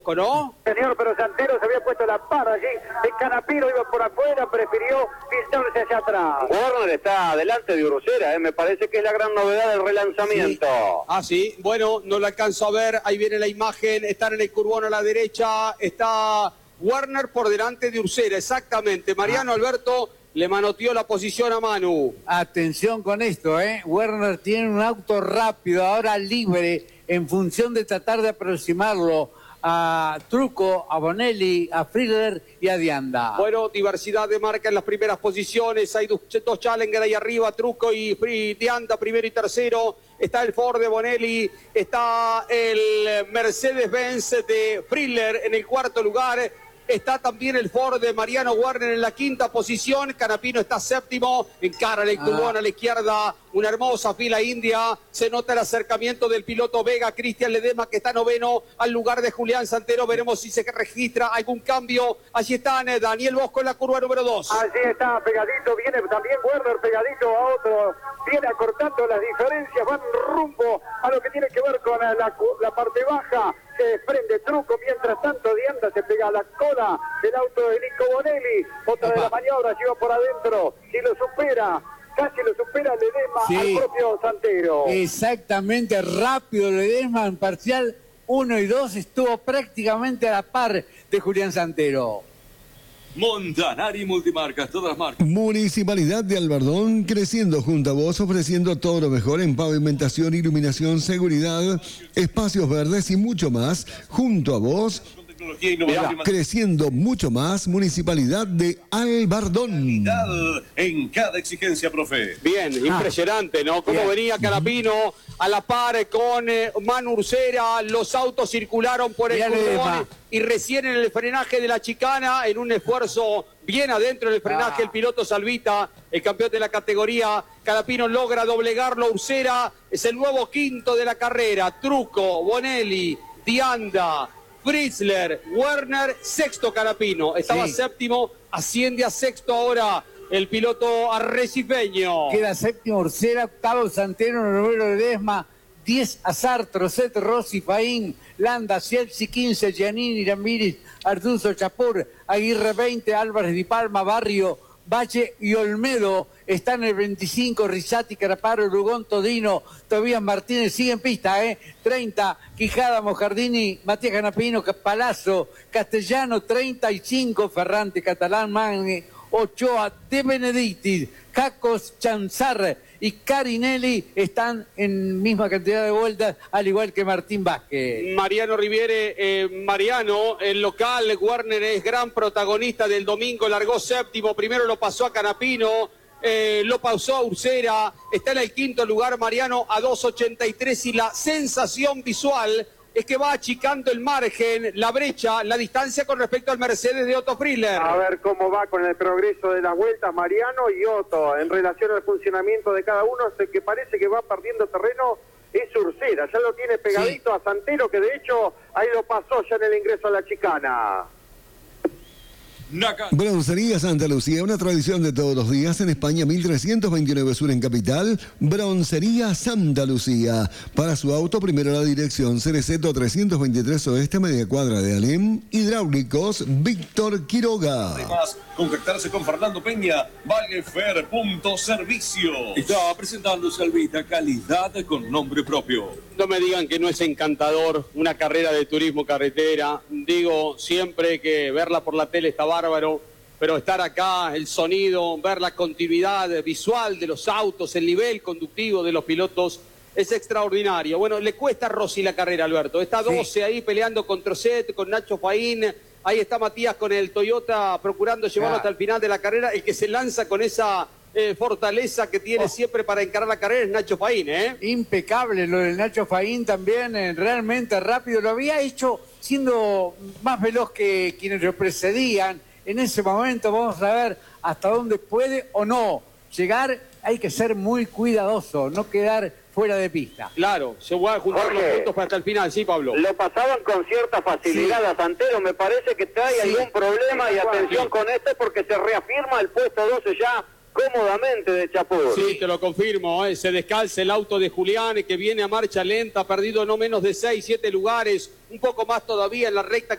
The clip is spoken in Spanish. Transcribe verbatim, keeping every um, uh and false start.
¿No? Señor, pero Santero se había puesto la par allí, el Canapino iba por afuera, prefirió filtrarse hacia atrás. Warner está delante de Ursera, ¿eh? Me parece que es la gran novedad del relanzamiento. Sí. Ah, sí, bueno, no lo alcanzo a ver, ahí viene la imagen, están en el curbón a la derecha, está Warner por delante de Ursera, exactamente. Mariano ah. Alberto le manoteó la posición a Manu. Atención con esto, ¿eh? Warner tiene un auto rápido, ahora libre, en función de tratar de aproximarlo a Trucco, a Bonelli, a Friedler y a Dianda. Bueno, diversidad de marca en las primeras posiciones, hay dos, dos Challenger ahí arriba, Trucco y Dianda, primero y tercero, está el Ford de Bonelli, está el Mercedes-Benz de Friedler en el cuarto lugar, está también el Ford de Mariano Warner en la quinta posición, Canapino está séptimo, encara el curbón ah. a la izquierda, una hermosa fila india, se nota el acercamiento del piloto Vega, Cristian Ledesma que está noveno al lugar de Julián Santero, veremos si se registra algún cambio, allí están eh, Daniel Bosco en la curva número dos. Allí está pegadito, viene también Warner pegadito a otro, viene acortando las diferencias, van rumbo a lo que tiene que ver con la, la, la parte baja, se desprende Trucco, mientras tanto Dianda se pega a la cola del auto de Nico Bonelli, otra Opa. de la maniobra, lleva por adentro, y lo supera, casi lo supera Ledesma sí. al propio Santero. Exactamente, rápido Ledesma en parcial uno y dos, estuvo prácticamente a la par de Julián Santero. Montanari Multimarcas, todas las marcas. Municipalidad de Albardón, creciendo junto a vos, ofreciendo todo lo mejor en pavimentación, iluminación, seguridad, espacios verdes y mucho más. Junto a vos, creciendo mucho más. Municipalidad de Albardón. En cada exigencia, profe. Bien, ah. impresionante, ¿no? Cómo venía Canapino a la par con eh, Manu Ursera, los autos circularon por el curbón y recién en el frenaje de la chicana, en un esfuerzo bien adentro del frenaje, ah. el piloto Salvita, el campeón de la categoría, Canapino logra doblegarlo, Ursera es el nuevo quinto de la carrera, Trucco, Bonelli, Dianda, Fritzler, Werner, sexto Canapino, estaba sí. séptimo, asciende a sexto ahora el piloto arrecifeño. Queda séptimo Ursera, octavo Santero, noveno Ledesma, diez Azar, Trocet, Rossi, Faín, Landa, Cielci, quince, Giannini, Ramírez, Arduzo, Chapur, Aguirre veinte, Álvarez Di Palma, Barrio, Valle y Olmedo. Están en el veinticinco, Rizzati, Caraparo, Lugón, Todino, Tobías Martínez, sigue en pista, ¿eh? treinta, Quijada, Mojardini, Matías Canapino, Palazzo, Castellano, treinta y cinco, Ferrante, Catalán, Magni, Ochoa, De Benedictis, Cacos, Chanzar y Carinelli están en misma cantidad de vueltas, al igual que Martín Vázquez. Mariano Riviere, eh, Mariano, el local, Warner es gran protagonista del domingo, largó séptimo, primero lo pasó a Canapino, eh, lo pausó a Ursera, está en el quinto lugar Mariano a dos ochenta y tres y la sensación visual es que va achicando el margen, la brecha, la distancia con respecto al Mercedes de Otto Friedler. A ver cómo va con el progreso de las vueltas Mariano y Otto en relación al funcionamiento de cada uno, el que parece que va perdiendo terreno es Ursera, ya lo tiene pegadito sí. a Santero, que de hecho ahí lo pasó ya en el ingreso a la chicana. Broncería Santa Lucía, una tradición de todos los días en España, mil trescientos veintinueve Sur en Capital. Broncería Santa Lucía. Para su auto, primero la dirección Cereceto trescientos veintitrés Oeste, media cuadra de Alem. Hidráulicos Víctor Quiroga. Además, contactarse con Fernando Peña, Vallefer punto servicio. Está presentando Salvita, calidad con nombre propio. No me digan que no es encantador una carrera de turismo carretera. Digo siempre que verla por la tele está bárbaro, pero estar acá, el sonido, ver la continuidad visual de los autos, el nivel conductivo de los pilotos es extraordinario. Bueno, le cuesta a Rossi la carrera, Alberto. Está doce sí. ahí peleando con Trocet, con Nacho Faín. Ahí está Matías con el Toyota procurando llevarlo ah. hasta el final de la carrera. El que se lanza con esa eh, fortaleza que tiene oh. siempre para encarar la carrera es Nacho Faín, ¿eh? Impecable lo del Nacho Faín también, eh, realmente rápido. Lo había hecho siendo más veloz que quienes lo precedían. En ese momento vamos a ver hasta dónde puede o no llegar. Hay que ser muy cuidadoso, no quedar fuera de pista. Claro, se van a juntar Jorge, los puntos para hasta el final, sí, Pablo. Lo pasaban con cierta facilidad sí. a Santero, me parece que trae sí. algún problema sí, y atención sí. con este porque se reafirma el puesto doce ya cómodamente de Chapur. Sí, te lo confirmo, ¿eh? Se descalza el auto de Julián, que viene a marcha lenta, ha perdido no menos de seis, siete lugares, un poco más todavía en la recta